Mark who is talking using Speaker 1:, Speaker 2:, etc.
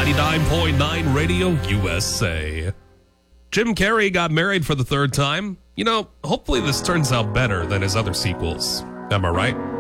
Speaker 1: 99.9 Radio USA. Jim Carrey got married for the third time. You know, hopefully this turns out better than his other sequels. Am I right?